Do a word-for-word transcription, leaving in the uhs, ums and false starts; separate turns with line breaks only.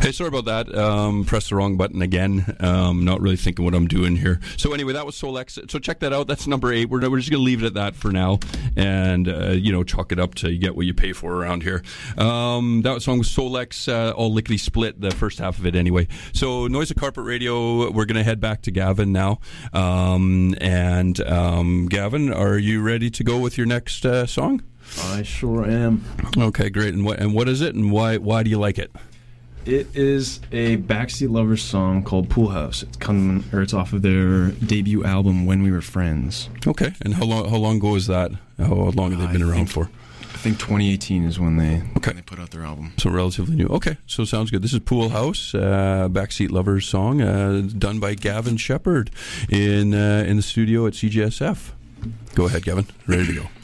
Hey, sorry about that. Um, pressed the wrong button again. Um, not really thinking what I'm doing here. So anyway, that was Solex. So check that out. That's number eight. We're, we're just going to leave it at that for now, and uh, you know, chalk it up to you get what you pay for around here. Um, that song was Solex, uh, all lickety split. The first half of it, anyway. So Noise of Carpet Radio. We're going to head back to Gavin now. Um, and um, Gavin, are you ready to go with your next uh, song?
I sure am.
Okay, great. And what and what is it, and why why do you like it?
It is a Backseat Lovers song called Pool House. It's coming, or it's off of their debut album, When We Were Friends.
Okay, and how long how long ago is that? How long have they been
I
around
think,
for?
I think twenty eighteen is when they
okay.
when they put out their album.
So relatively new. Okay, so sounds good. This is Pool House, uh, Backseat Lovers song, uh, done by Gavin Shepard in uh, in the studio at C G S F. Go ahead, Gavin. Ready to go.